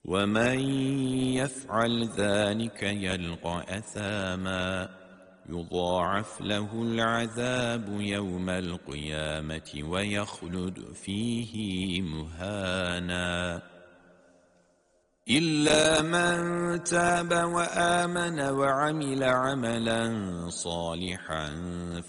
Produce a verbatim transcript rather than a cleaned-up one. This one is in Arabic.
ومن يفعل ذلك يلقى أثاما يضاعف له العذاب يوم القيامة ويخلد فيه مهانا إلا من تاب وآمن وعمل عملا صالحا